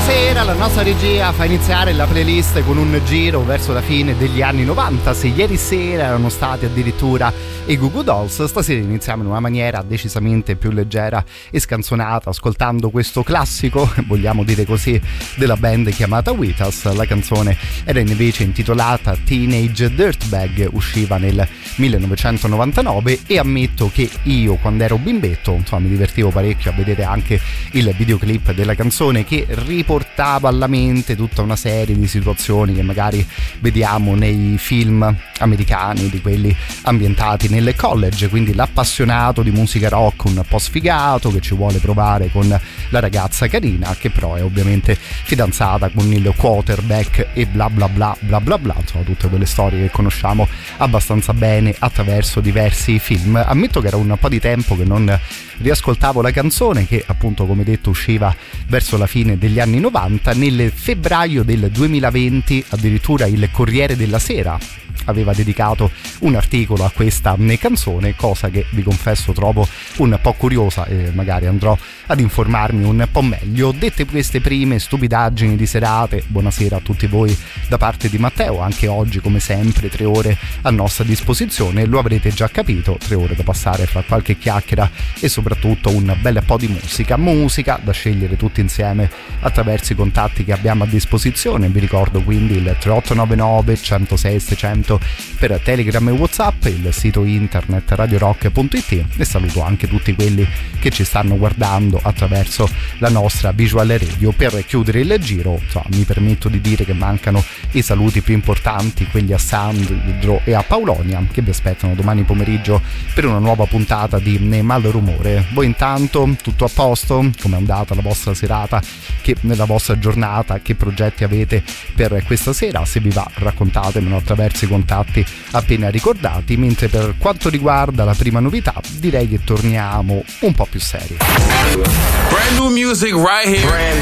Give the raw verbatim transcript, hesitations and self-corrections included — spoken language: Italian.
Sera la nostra regia fa iniziare la playlist con un giro verso la fine degli anni novanta. Se ieri sera erano stati addirittura i Goo Goo Dolls, stasera iniziamo in una maniera decisamente più leggera e scanzonata, ascoltando questo classico, vogliamo dire così, della band chiamata Wheatus. La canzone era invece intitolata Teenage Dirtbag, usciva nel millenovecentonovantanove e ammetto che io, quando ero bimbetto, insomma, mi divertivo parecchio a vedere anche il videoclip della canzone, che riportava alla mente tutta una serie di situazioni che magari vediamo nei film americani, di quelli ambientati nelle college. Quindi l'appassionato di musica rock un po' sfigato che ci vuole provare con la ragazza carina, che però è ovviamente fidanzata con il quarterback e bla bla bla bla bla bla, insomma tutte quelle storie che conosciamo abbastanza bene attraverso diversi film. Ammetto che era un po' di tempo che non riascoltavo la canzone, che appunto, come detto, usciva verso la fine degli anni novanta. Nel febbraio del duemilaventi addirittura il Corriere della Sera aveva dedicato un articolo a questa canzone, cosa che vi confesso trovo un po' curiosa e magari andrò ad informarmi un po' meglio. Dette queste prime stupidaggini di serate, buonasera a tutti voi da parte di Matteo. Anche oggi, come sempre, tre ore a nostra disposizione, lo avrete già capito, tre ore da passare fra qualche chiacchiera e soprattutto un bel po' di musica, musica da scegliere tutti insieme attraverso i contatti che abbiamo a disposizione. Vi ricordo quindi il tre otto nove nove uno zero sei seicento per Telegram e WhatsApp, il sito internet radio rock punto it, e saluto anche tutti quelli che ci stanno guardando attraverso la nostra visual radio. Per chiudere il giro, insomma, mi permetto di dire che mancano i saluti più importanti, quelli a Sandro e a Paulonia, che vi aspettano domani pomeriggio per una nuova puntata di Malrumore. Voi intanto tutto a posto? Come è andata la vostra serata? Che nella vostra giornata, che progetti avete per questa sera? Se vi va, raccontatemelo attraverso i contatti appena ricordati, mentre per quanto riguarda la prima novità direi che torniamo un po' più seri. Brand new music right here. Brand